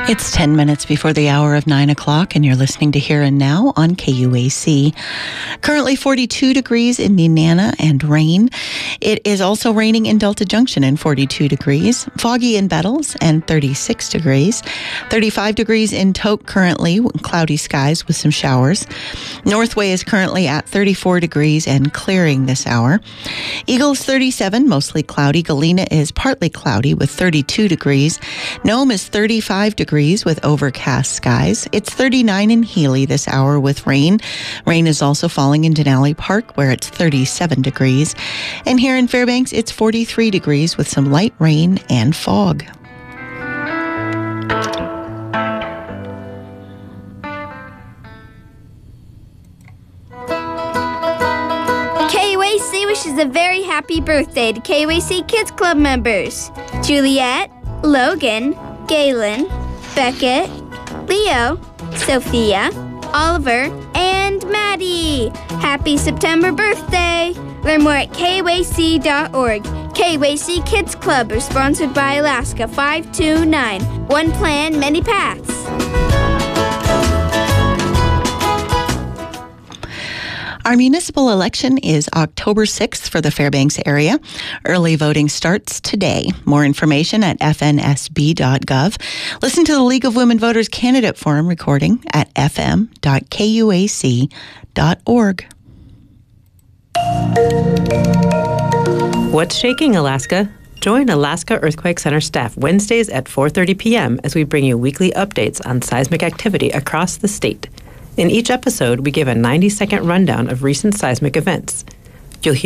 It's 10 minutes before the hour of 9 o'clock, and you're listening to Here and Now on KUAC. Currently 42 degrees in Nenana and rain. It is also raining in Delta Junction and 42 degrees. Foggy in Bettles and 36 degrees. 35 degrees in Tok currently, cloudy skies with some showers. Northway is currently at 34 degrees and clearing this hour. Eagles 37, mostly cloudy. Galena is partly cloudy with 32 degrees. Nome is 35 degrees with overcast skies. It's 39 in Healy this hour with rain. Rain is also falling in Denali Park where it's 37 degrees. And here in Fairbanks, it's 43 degrees with some light rain and fog. KUAC wishes a very happy birthday to KUAC Kids Club members. Juliet, Logan, Galen, Beckett, Leo, Sophia, Oliver, and Maddie. Happy September birthday! Learn more at KUAC.org. KUAC Kids Club are sponsored by Alaska 529. One plan, many paths. Our municipal election is October 6th for the Fairbanks area. Early voting starts today. More information at fnsb.gov. Listen to the League of Women Voters Candidate Forum recording at fm.kuac.org. What's shaking, Alaska? Join Alaska Earthquake Center staff Wednesdays at 4:30 p.m. as we bring you weekly updates on seismic activity across the state. In each episode, we give a 90-second rundown of recent seismic events.